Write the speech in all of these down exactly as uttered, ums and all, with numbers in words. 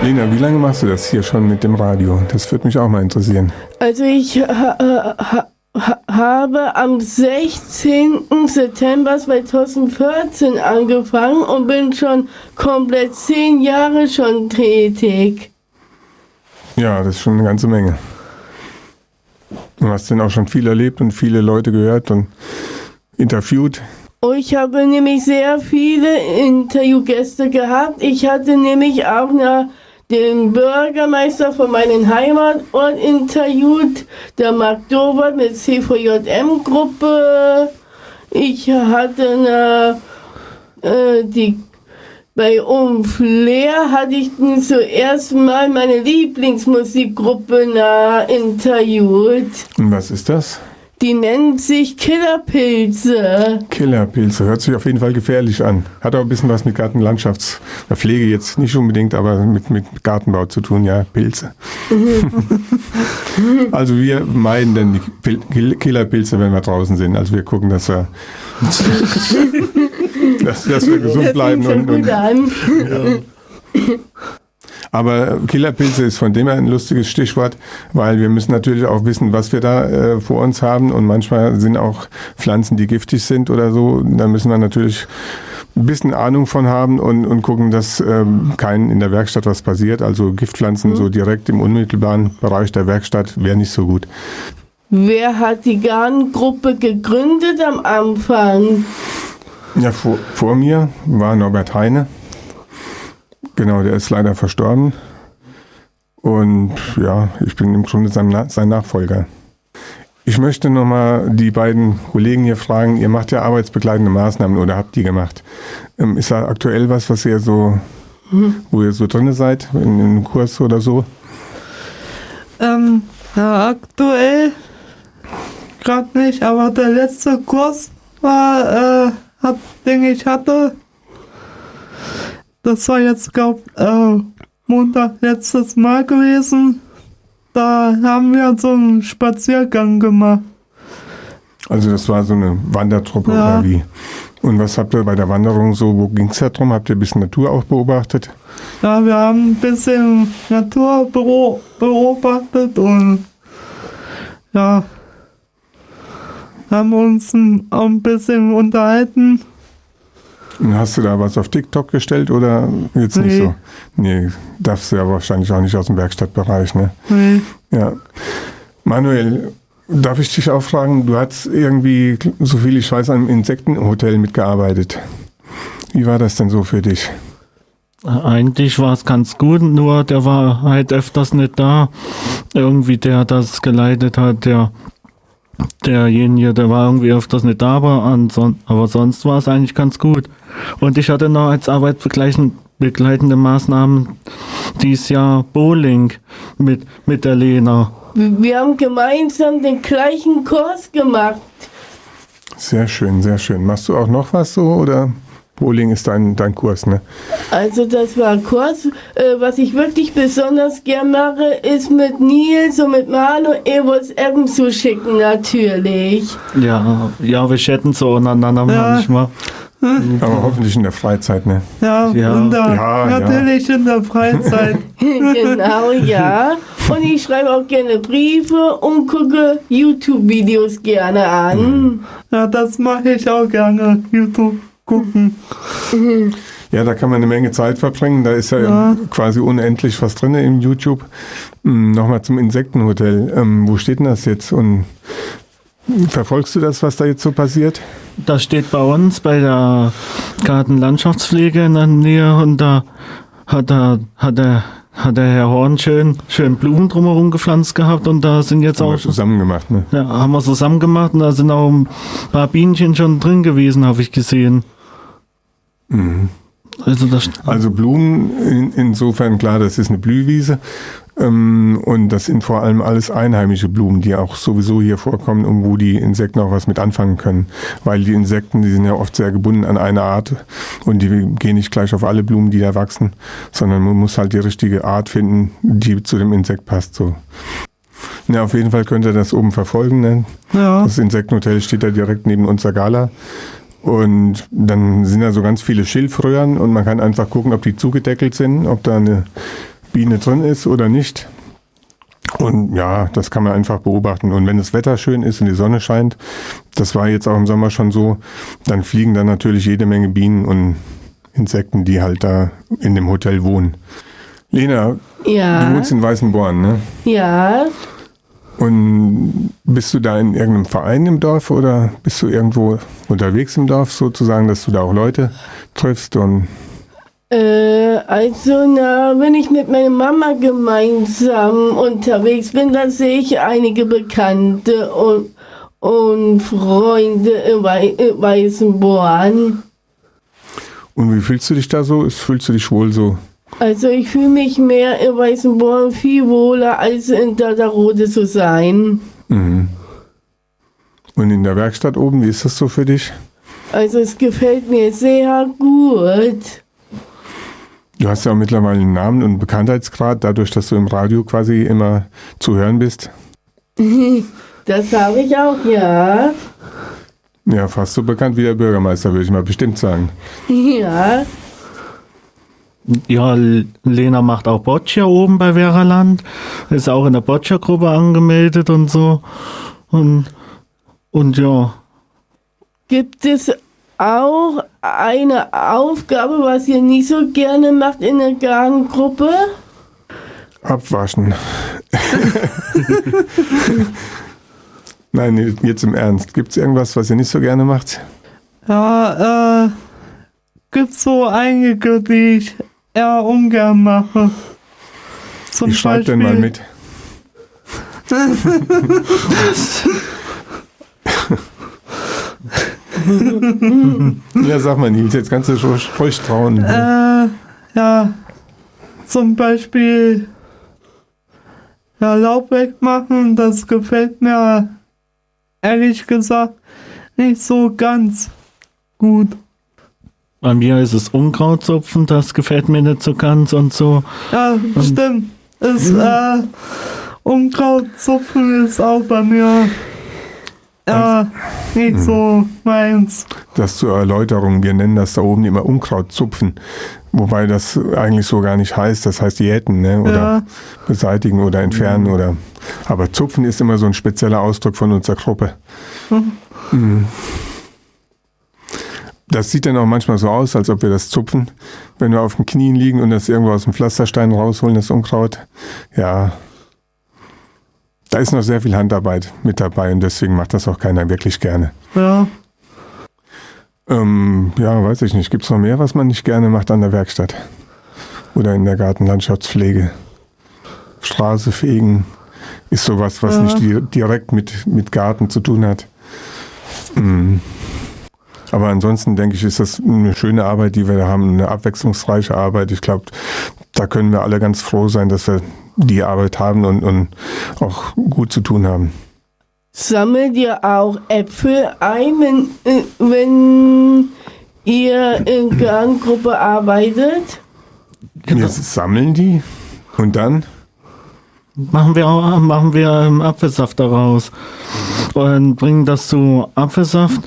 Lena, wie lange machst du das hier schon mit dem Radio? Das würde mich auch mal interessieren. Also ich ha, ha, ha, habe am sechzehnten September zweitausendvierzehn angefangen und bin schon komplett zehn Jahre schon tätig. Ja, das ist schon eine ganze Menge. Du hast denn auch schon viel erlebt und viele Leute gehört und interviewt. Ich habe nämlich sehr viele Interviewgäste gehabt. Ich hatte nämlich auch eine, den Bürgermeister von meinem Heimatort interviewt, der Mark Dovert mit C V J M-Gruppe. Ich hatte eine, äh, die, bei Umflair hatte ich zuerst mal meine Lieblingsmusikgruppe na, interviewt. Und was ist das? Die nennt sich Killerpilze. Killerpilze, hört sich auf jeden Fall gefährlich an. Hat auch ein bisschen was mit Gartenlandschaftspflege jetzt nicht unbedingt, aber mit, mit Gartenbau zu tun, ja, Pilze. Also wir meiden denn die Pil- Killerpilze, wenn wir draußen sind. Also wir gucken, dass wir, dass, dass wir gesund Das bleiben. fängt schon Und, gut und, an. ja. Aber Killerpilze ist von dem her ein lustiges Stichwort, weil wir müssen natürlich auch wissen, was wir da äh, vor uns haben. Und manchmal sind auch Pflanzen, die giftig sind oder so. Da müssen wir natürlich ein bisschen Ahnung von haben und, und gucken, dass ähm, kein in der Werkstatt was passiert. Also Giftpflanzen mhm. so direkt im unmittelbaren Bereich der Werkstatt wäre nicht so gut. Wer hat die Gartengruppe gegründet am Anfang? Ja, vor, vor mir war Norbert Heine. Genau, der ist leider verstorben. Und ja, ich bin im Grunde sein, sein Nachfolger. Ich möchte nochmal die beiden Kollegen hier fragen, ihr macht ja arbeitsbegleitende Maßnahmen oder habt die gemacht. Ähm, ist da aktuell was, was ihr so, hm. wo ihr so drin seid, in, in einem Kurs oder so? Ähm, ja, aktuell gerade nicht, aber der letzte Kurs war, äh, hat, den ich hatte, das war jetzt, glaub, äh, Montag letztes Mal gewesen. Da haben wir so einen Spaziergang gemacht. Also das war so eine Wandertruppe ja. oder wie? Und was habt ihr bei der Wanderung so, wo ging es da drum? Habt ihr ein bisschen Natur auch beobachtet? Ja, wir haben ein bisschen Natur beobachtet und ja, haben uns auch ein bisschen unterhalten. Und hast du da was auf TikTok gestellt oder jetzt nicht nee. so? Nee, darfst du ja wahrscheinlich auch nicht aus dem Werkstattbereich, ne? Nee. Ja. Manuel, darf ich dich auch fragen, du hast irgendwie, so viel ich weiß, an einem Insektenhotel mitgearbeitet. Wie war das denn so für dich? Eigentlich war es ganz gut, nur der war halt öfters nicht da. Irgendwie der das geleitet hat, der derjenige, der war irgendwie öfters nicht da, aber, anson- aber sonst war es eigentlich ganz gut. Und ich hatte noch als arbeitsbegleitende Maßnahmen dieses Jahr Bowling mit, mit der Lena. Wir haben gemeinsam den gleichen Kurs gemacht. Sehr schön, sehr schön. Machst du auch noch was so oder Bowling ist dein, dein Kurs, ne? Also das war ein Kurs. Äh, was ich wirklich besonders gern mache, ist mit Nils und mit Manu WhatsApp zu schicken, natürlich. Ja, ja, wir chatten so untereinander Ja. manchmal. Aber hoffentlich in der Freizeit, ne? Ja, Ja. in der, Ja, natürlich ja. in der Freizeit. Genau, ja. Und ich schreibe auch gerne Briefe und gucke YouTube-Videos gerne an. Ja, das mache ich auch gerne, YouTube gucken. Ja, da kann man eine Menge Zeit verbringen. Da ist ja, Ja. quasi unendlich was drin im YouTube. Hm, Nochmal zum Insektenhotel. Ähm, wo steht denn das jetzt? Und verfolgst du das, was da jetzt so passiert? Das steht bei uns bei der Gartenlandschaftspflege in der Nähe und da hat der, hat der, hat der Herr Horn schön, schön Blumen drumherum gepflanzt gehabt und da sind jetzt Haben auch wir zusammen gemacht, ne? Ja, haben wir zusammen gemacht und da sind auch ein paar Bienchen schon drin gewesen, habe ich gesehen. Mhm. Also, das, Also Blumen, in, insofern klar, das ist eine Blühwiese ähm, und das sind vor allem alles einheimische Blumen, die auch sowieso hier vorkommen und wo die Insekten auch was mit anfangen können, weil die Insekten, die sind ja oft sehr gebunden an eine Art und die gehen nicht gleich auf alle Blumen, die da wachsen, sondern man muss halt die richtige Art finden, die zu dem Insekt passt. So. Ja, auf jeden Fall könnt ihr das oben verfolgen. Ne? Ja. Das Insektenhotel steht da direkt neben unserer Gala. Und dann sind da so ganz viele Schilfröhren und man kann einfach gucken, ob die zugedeckelt sind, ob da eine Biene drin ist oder nicht. Und ja, das kann man einfach beobachten. Und wenn das Wetter schön ist und die Sonne scheint, das war jetzt auch im Sommer schon so, dann fliegen da natürlich jede Menge Bienen und Insekten, die halt da in dem Hotel wohnen. Lena, Ja. du wohnst in Weißenborn, ne? Ja. Und bist du da in irgendeinem Verein im Dorf oder bist du irgendwo unterwegs im Dorf sozusagen, dass du da auch Leute triffst? Und Äh, also, na, wenn ich mit meiner Mama gemeinsam unterwegs bin, dann sehe ich einige Bekannte und, und Freunde in, Wei in Weißenborn. Und wie fühlst du dich da so? Fühlst du dich wohl so? Also, ich fühle mich mehr in Weißenborn viel wohler, als in Dadarode zu sein. Mhm. Und in der Werkstatt oben, wie ist das so für dich? Also, es gefällt mir sehr gut. Du hast ja auch mittlerweile einen Namen und einen Bekanntheitsgrad, dadurch, dass du im Radio quasi immer zu hören bist. Das habe ich auch, ja. Ja, fast so bekannt wie der Bürgermeister, würde ich mal bestimmt sagen. Ja. Ja, Lena macht auch Boccia oben bei Veraland. Ist auch in der Boccia-Gruppe angemeldet und so. Und, und ja. Gibt es auch eine Aufgabe, was ihr nicht so gerne macht in der Gartengruppe? Abwaschen. Nein, jetzt im Ernst. Gibt es irgendwas, was ihr nicht so gerne macht? Ja, äh, gibt's so einige, die ich eher ungern mache. Zum Ich schreibe denn mal mit. Ja, sag mal, Nils, jetzt kannst du ruhig ruhig trauen. Äh, ja, zum Beispiel ja, Laub wegmachen, das gefällt mir ehrlich gesagt nicht so ganz gut. Bei mir ist es Unkrautzupfen, das gefällt mir nicht so ganz und so. Ja, stimmt. Ist, äh, Unkrautzupfen ist auch bei mir ja, nicht so meins. Das zur Erläuterung, wir nennen das da oben immer Unkrautzupfen, wobei das eigentlich so gar nicht heißt, das heißt jäten, ne? Oder Ja. beseitigen oder entfernen oder. Aber Zupfen ist immer so ein spezieller Ausdruck von unserer Gruppe. Mhm. Das sieht dann auch manchmal so aus, als ob wir das zupfen, wenn wir auf den Knien liegen und das irgendwo aus dem Pflasterstein rausholen, das Unkraut. Ja, da ist noch sehr viel Handarbeit mit dabei und deswegen macht das auch keiner wirklich gerne. Ja, Ähm, ja, weiß ich nicht. Gibt es noch mehr, was man nicht gerne macht an der Werkstatt? Oder in der Gartenlandschaftspflege? Straße fegen ist sowas, was Ja. nicht di direkt mit, mit Garten zu tun hat. Mhm. Aber ansonsten denke ich, ist das eine schöne Arbeit, die wir da haben, eine abwechslungsreiche Arbeit. Ich glaube, da können wir alle ganz froh sein, dass wir die Arbeit haben und, und auch gut zu tun haben. Sammelt ihr auch Äpfel ein, wenn, äh, wenn ihr in Gartengruppe arbeitet? Genau. Wir sammeln die und dann? Machen wir auch, machen wir ähm, Apfelsaft daraus und bringen das zu Apfelsaft.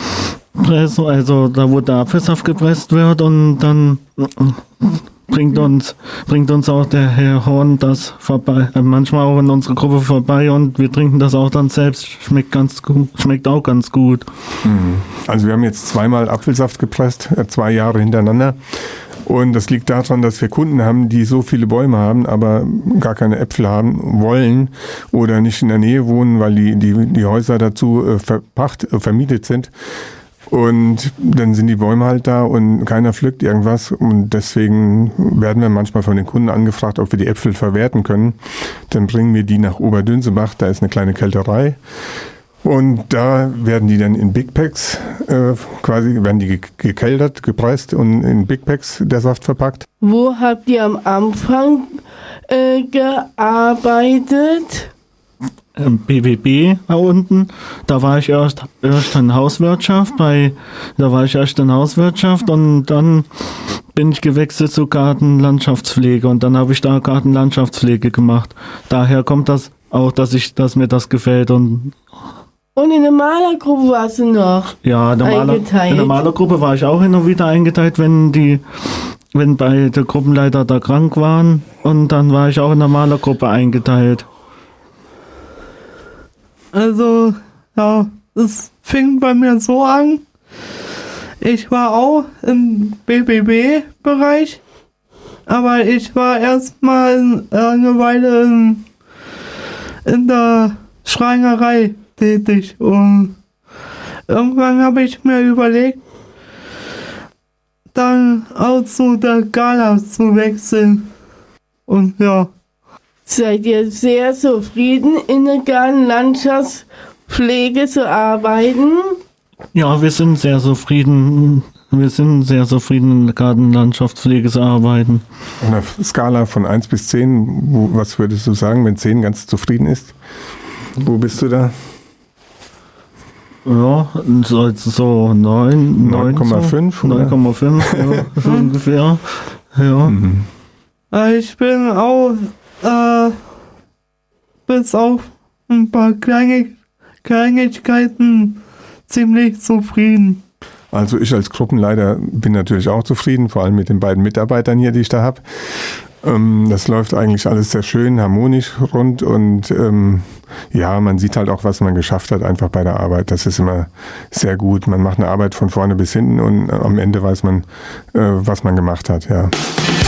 Also da, wo der Apfelsaft gepresst wird und dann bringt uns, bringt uns auch der Herr Horn das vorbei, äh, manchmal auch in unsere Gruppe vorbei und wir trinken das auch dann selbst. Schmeckt ganz gut, schmeckt auch ganz gut. Also wir haben jetzt zweimal Apfelsaft gepresst, äh, zwei Jahre hintereinander. Und das liegt daran, dass wir Kunden haben, die so viele Bäume haben, aber gar keine Äpfel haben wollen oder nicht in der Nähe wohnen, weil die, die, die Häuser dazu äh, verpacht, äh, vermietet sind. Und dann sind die Bäume halt da und keiner pflückt irgendwas. Und deswegen werden wir manchmal von den Kunden angefragt, ob wir die Äpfel verwerten können. Dann bringen wir die nach Oberdünnsebach, da ist eine kleine Kälterei. Und da werden die dann in Big Packs, äh, quasi werden die gekeltert, gepresst und in Big Packs der Saft verpackt. Wo habt ihr am Anfang äh, gearbeitet? B B B da unten, da war ich erst, erst in Hauswirtschaft, bei, da war ich erst in Hauswirtschaft und dann bin ich gewechselt zu Gartenlandschaftspflege und dann habe ich da Gartenlandschaftspflege gemacht. Daher kommt das auch, dass ich, dass mir das gefällt und Und in der Malergruppe warst du noch? ja, in der, Maler, Eingeteilt. in der Malergruppe war ich auch hin und wieder eingeteilt, wenn die, wenn beide Gruppenleiter da krank waren und dann war ich auch in eine Malergruppe eingeteilt. Also, ja, es fing bei mir so an. Ich war auch im B B B-Bereich, aber ich war erstmal eine Weile in, in der Schreinerei tätig und irgendwann habe ich mir überlegt, dann auch zu der Gala zu wechseln. Und ja. Seid ihr sehr zufrieden, in der Gartenlandschaftspflege zu arbeiten? Ja, wir sind sehr zufrieden. Wir sind sehr zufrieden, in der Gartenlandschaftspflege zu arbeiten. Auf einer Skala von eins bis zehn, wo, was würdest du sagen, wenn zehn ganz zufrieden ist? Wo bist du da? Ja, so, so neun, neun Komma fünf? neun Komma fünf, ja, so ungefähr. Ja. Mhm. Ich bin auch äh, bis auf ein paar kleine Kleinigkeiten ziemlich zufrieden. Also ich als Gruppenleiter bin natürlich auch zufrieden, vor allem mit den beiden Mitarbeitern hier, die ich da habe. Ähm, das läuft eigentlich alles sehr schön, harmonisch rund und ähm, ja, man sieht halt auch, was man geschafft hat einfach bei der Arbeit. Das ist immer sehr gut. Man macht eine Arbeit von vorne bis hinten und am Ende weiß man, äh, was man gemacht hat, ja.